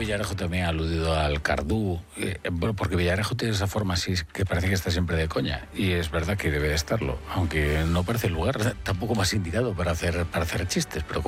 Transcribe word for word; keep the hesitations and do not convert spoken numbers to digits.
Villarejo también ha aludido al Cardú, eh, bueno, porque Villarejo tiene esa forma así que parece que está siempre de coña, y es verdad que debe de estarlo, aunque no parece el lugar tampoco más indicado para hacer, para hacer chistes, pero